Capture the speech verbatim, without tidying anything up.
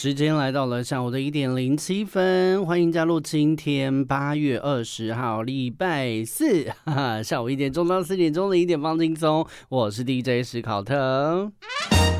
时间来到了下午的一点零七分，欢迎加入今天八月二十号礼拜四，哈哈，下午一点钟到四点钟的一点放轻松，我是 D J 史考特。